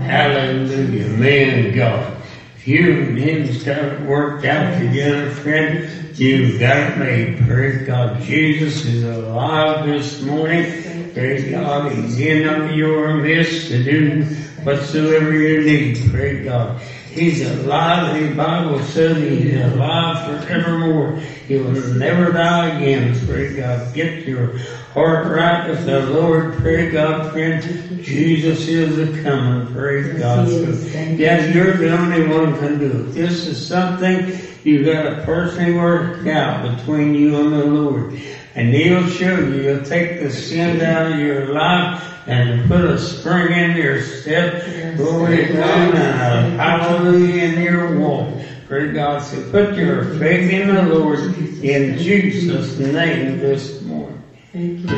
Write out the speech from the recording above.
Hallelujah. Man, God. If you and him's got it worked out together, friend, you've got it made. Praise God. Jesus is alive this morning. Praise God. He's in your midst to do whatsoever you need. Praise God. He's alive. The Bible says he's alive forevermore. He will never die again. Praise God. Get your heart right with the Lord. Praise God, friend. Jesus is a coming. Praise God. So, yes, you're the only one can do it. This is something you got to personally work out between you and the Lord. And he'll show you. He'll take the sin out of your life and put a spring in your step. Glory to God, and a hallelujah in your walk. Praise God. So put your faith in the Lord in Jesus' name this morning.